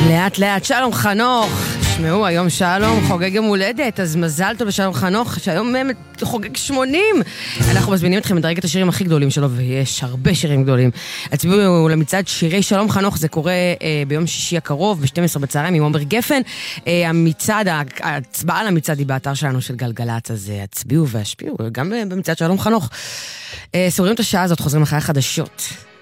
לאט לאט, שלום חנוך. תשמעו, היום שלום חוגג יום הולדת, אז מזל טוב לשלום חנוך, שהיום חוגג 80. אנחנו מזמינים אתכם לדרג את השירים הכי גדולים שלו, ויש הרבה שירים גדולים. הצביעו למצעד שירי שלום חנוך, זה קורה ביום שישי הקרוב, ב-12 בצהריים עם עומר גפן. המצעד, ההצבעה למצעד היא באתר שלנו של גלגלת, אז הצביעו והשפיעו, גם במצעד שלום חנוך. סוגרים את השעה הזאת, חוזרים אחרי החדשות.